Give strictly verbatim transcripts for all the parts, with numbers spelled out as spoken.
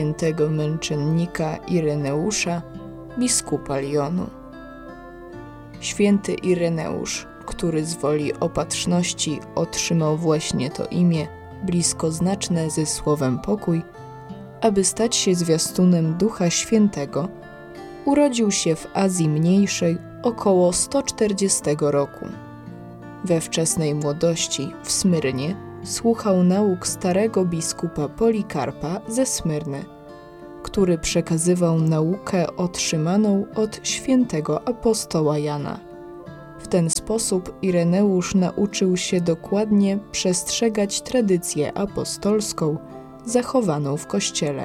świętego męczennika Ireneusza, biskupa Lyonu. Święty Ireneusz, który z woli opatrzności otrzymał właśnie to imię, bliskoznaczne ze słowem pokój, aby stać się zwiastunem Ducha Świętego, urodził się w Azji Mniejszej około sto czterdziestego roku. We wczesnej młodości w Smyrnie słuchał nauk starego biskupa Polikarpa ze Smyrny, który przekazywał naukę otrzymaną od świętego apostoła Jana. W ten sposób Ireneusz nauczył się dokładnie przestrzegać tradycję apostolską zachowaną w Kościele.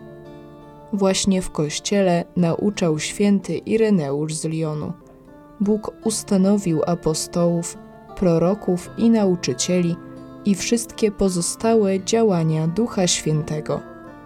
Właśnie w Kościele nauczał święty Ireneusz z Lyonu. Bóg ustanowił apostołów, proroków i nauczycieli i wszystkie pozostałe działania Ducha Świętego.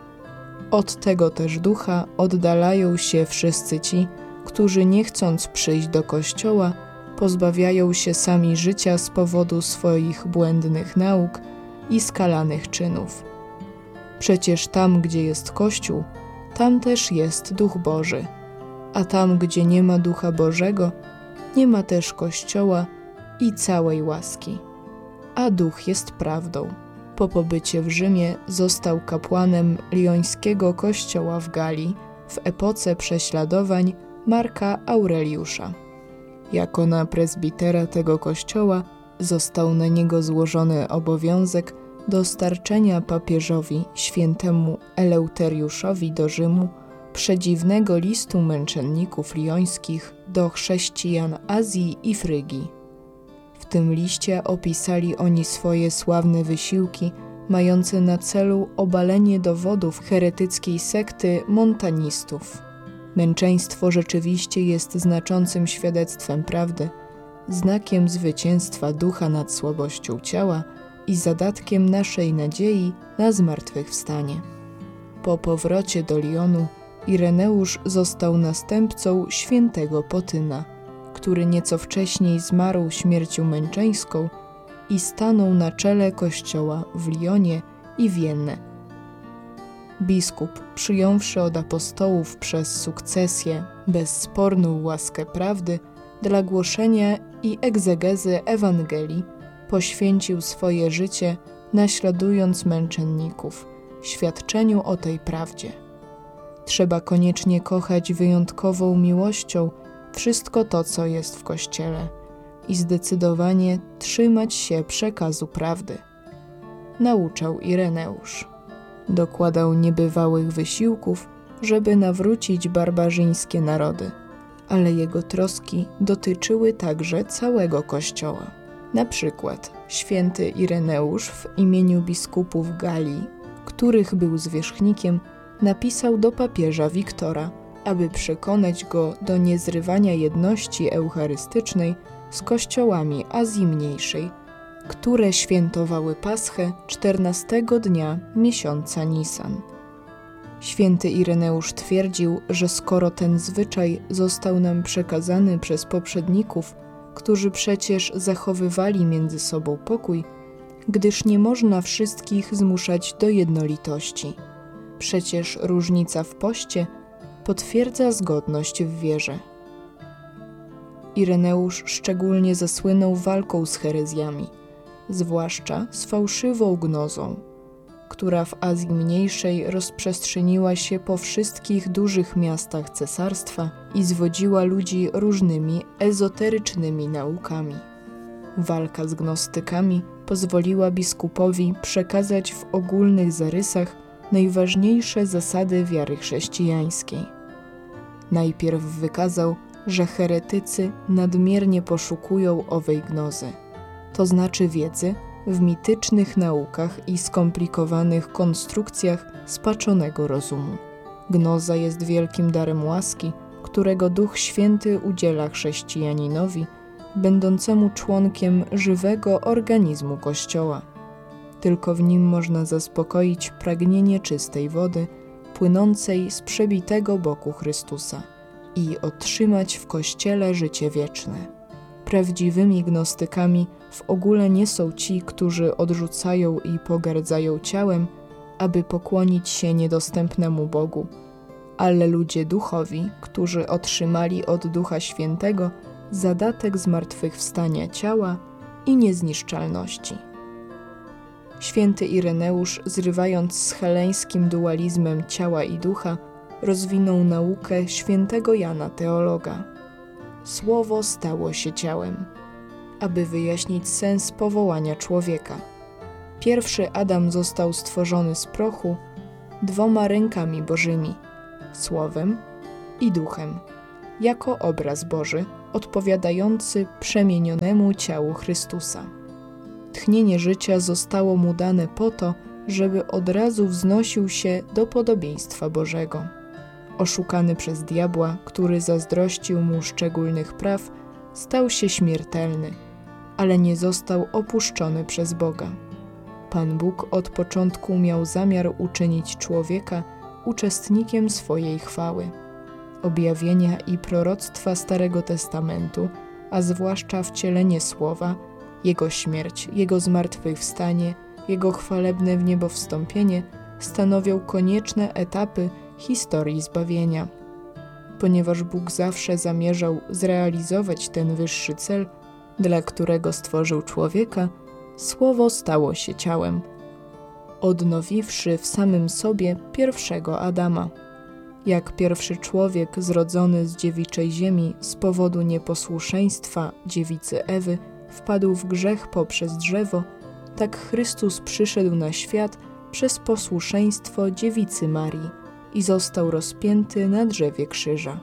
Od tego też Ducha oddalają się wszyscy ci, którzy nie chcąc przyjść do Kościoła, pozbawiają się sami życia z powodu swoich błędnych nauk i skalanych czynów. Przecież tam, gdzie jest Kościół, tam też jest Duch Boży, a tam, gdzie nie ma Ducha Bożego, nie ma też Kościoła i całej łaski. A Duch jest prawdą. Po pobycie w Rzymie został kapłanem lyońskiego kościoła w Galii w epoce prześladowań Marka Aureliusza. Jako na prezbitera tego kościoła został na niego złożony obowiązek dostarczenia papieżowi świętemu Eleuteriuszowi do Rzymu przedziwnego listu męczenników lyońskich do chrześcijan Azji i Frygii. W tym liście opisali oni swoje sławne wysiłki mające na celu obalenie dowodów heretyckiej sekty montanistów. Męczeństwo rzeczywiście jest znaczącym świadectwem prawdy, znakiem zwycięstwa ducha nad słabością ciała i zadatkiem naszej nadziei na zmartwychwstanie. Po powrocie do Lyonu Ireneusz został następcą świętego Potyna, który nieco wcześniej zmarł śmiercią męczeńską i stanął na czele kościoła w Lyonie i Wienne. Biskup, przyjąwszy od apostołów przez sukcesję bezsporną łaskę prawdy dla głoszenia i egzegezy Ewangelii, poświęcił swoje życie, naśladując męczenników, świadczeniu o tej prawdzie. Trzeba koniecznie kochać wyjątkową miłością wszystko to, co jest w Kościele i zdecydowanie trzymać się przekazu prawdy. Nauczał Ireneusz. Dokładał niebywałych wysiłków, żeby nawrócić barbarzyńskie narody, ale jego troski dotyczyły także całego Kościoła. Na przykład święty Ireneusz w imieniu biskupów Galii, których był zwierzchnikiem, napisał do papieża Wiktora, aby przekonać go do niezrywania jedności eucharystycznej z kościołami Azji Mniejszej, które świętowały Paschę czternastego dnia miesiąca Nisan. Święty Ireneusz twierdził, że skoro ten zwyczaj został nam przekazany przez poprzedników, którzy przecież zachowywali między sobą pokój, gdyż nie można wszystkich zmuszać do jednolitości. Przecież różnica w poście potwierdza zgodność w wierze. Ireneusz szczególnie zasłynął walką z herezjami, zwłaszcza z fałszywą gnozą, która w Azji Mniejszej rozprzestrzeniła się po wszystkich dużych miastach cesarstwa i zwodziła ludzi różnymi ezoterycznymi naukami. Walka z gnostykami pozwoliła biskupowi przekazać w ogólnych zarysach najważniejsze zasady wiary chrześcijańskiej. Najpierw wykazał, że heretycy nadmiernie poszukują owej gnozy, to znaczy wiedzy w mitycznych naukach i skomplikowanych konstrukcjach spaczonego rozumu. Gnoza jest wielkim darem łaski, którego Duch Święty udziela chrześcijaninowi, będącemu członkiem żywego organizmu Kościoła. Tylko w nim można zaspokoić pragnienie czystej wody, płynącej z przebitego boku Chrystusa i otrzymać w Kościele życie wieczne. Prawdziwymi gnostykami w ogóle nie są ci, którzy odrzucają i pogardzają ciałem, aby pokłonić się niedostępnemu Bogu, ale ludzie duchowi, którzy otrzymali od Ducha Świętego zadatek zmartwychwstania ciała i niezniszczalności. Święty Ireneusz, zrywając z heleńskim dualizmem ciała i ducha, rozwinął naukę świętego Jana Teologa. Słowo stało się ciałem, aby wyjaśnić sens powołania człowieka. Pierwszy Adam został stworzony z prochu dwoma rękami bożymi, słowem i duchem, jako obraz Boży odpowiadający przemienionemu ciału Chrystusa. Tchnienie życia zostało mu dane po to, żeby od razu wznosił się do podobieństwa Bożego. Oszukany przez diabła, który zazdrościł mu szczególnych praw, stał się śmiertelny, ale nie został opuszczony przez Boga. Pan Bóg od początku miał zamiar uczynić człowieka uczestnikiem swojej chwały. Objawienia i proroctwa Starego Testamentu, a zwłaszcza wcielenie Słowa, Jego śmierć, Jego zmartwychwstanie, Jego chwalebne w niebo wstąpienie stanowią konieczne etapy historii zbawienia. Ponieważ Bóg zawsze zamierzał zrealizować ten wyższy cel, dla którego stworzył człowieka, Słowo stało się ciałem, odnowiwszy w samym sobie pierwszego Adama. Jak pierwszy człowiek zrodzony z dziewiczej ziemi z powodu nieposłuszeństwa dziewicy Ewy wpadł w grzech poprzez drzewo, tak Chrystus przyszedł na świat przez posłuszeństwo dziewicy Marii i został rozpięty na drzewie krzyża.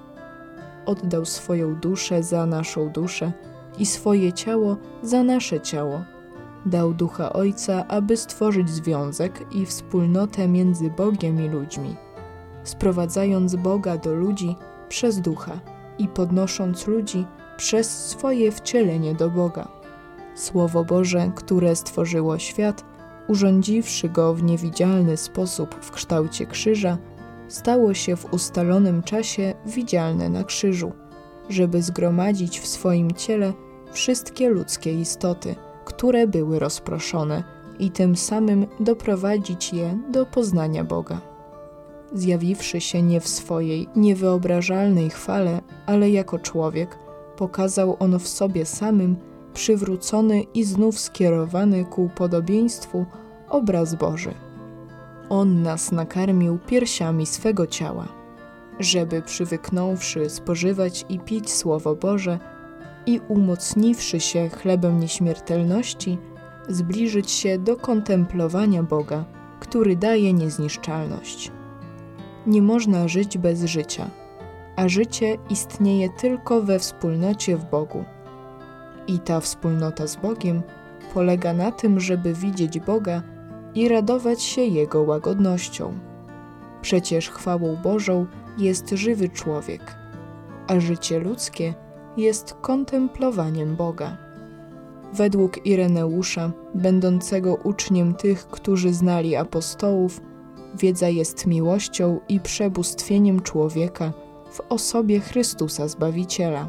Oddał swoją duszę za naszą duszę i swoje ciało za nasze ciało. Dał Ducha Ojca, aby stworzyć związek i wspólnotę między Bogiem i ludźmi, sprowadzając Boga do ludzi przez Ducha i podnosząc ludzi przez swoje wcielenie do Boga. Słowo Boże, które stworzyło świat, urządziwszy go w niewidzialny sposób w kształcie krzyża, stało się w ustalonym czasie widzialne na krzyżu, żeby zgromadzić w swoim ciele wszystkie ludzkie istoty, które były rozproszone, i tym samym doprowadzić je do poznania Boga. Zjawiwszy się nie w swojej niewyobrażalnej chwale, ale jako człowiek, pokazał on w sobie samym przywrócony i znów skierowany ku podobieństwu obraz Boży. On nas nakarmił piersiami swego ciała, żeby przywyknąwszy spożywać i pić Słowo Boże i umocniwszy się chlebem nieśmiertelności, zbliżyć się do kontemplowania Boga, który daje niezniszczalność. Nie można żyć bez życia, a życie istnieje tylko we wspólnocie w Bogu. I ta wspólnota z Bogiem polega na tym, żeby widzieć Boga i radować się Jego łagodnością. Przecież chwałą Bożą jest żywy człowiek, a życie ludzkie jest kontemplowaniem Boga. Według Ireneusza, będącego uczniem tych, którzy znali apostołów, wiedza jest miłością i przebóstwieniem człowieka w osobie Chrystusa Zbawiciela.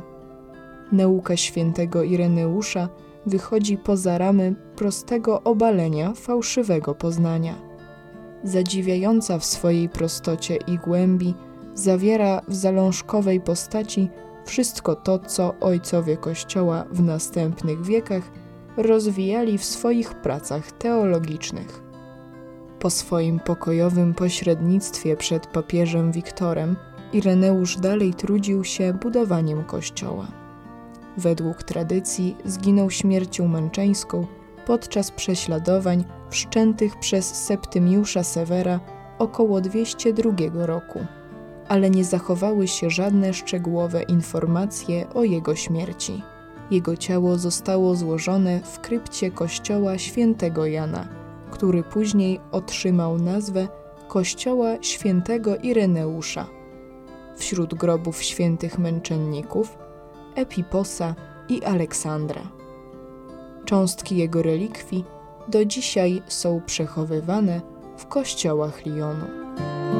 Nauka świętego Ireneusza wychodzi poza ramy prostego obalenia fałszywego poznania. Zadziwiająca w swojej prostocie i głębi, zawiera w zalążkowej postaci wszystko to, co ojcowie Kościoła w następnych wiekach rozwijali w swoich pracach teologicznych. Po swoim pokojowym pośrednictwie przed papieżem Wiktorem, Ireneusz dalej trudził się budowaniem Kościoła. Według tradycji zginął śmiercią męczeńską podczas prześladowań wszczętych przez Septymiusza Severa około dwieście drugiego roku, ale nie zachowały się żadne szczegółowe informacje o jego śmierci. Jego ciało zostało złożone w krypcie kościoła świętego Jana, który później otrzymał nazwę Kościoła świętego Ireneusza. Wśród grobów świętych męczenników Epiposa i Aleksandra. Cząstki jego relikwii do dzisiaj są przechowywane w kościołach Lyonu.